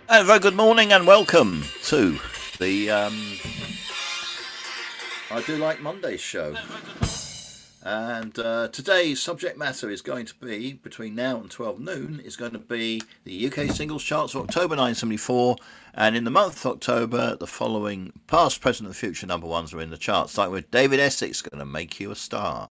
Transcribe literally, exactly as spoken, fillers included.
A very good morning and welcome to the um, I Do Like Mondays show. And uh, today's subject matter is going to be, between now and twelve noon, is going to be the U K singles charts for October nineteen seventy-four. And in the month of October, the following past, present and future number ones are in the charts, starting with David Essex, Gonna Make You a Star.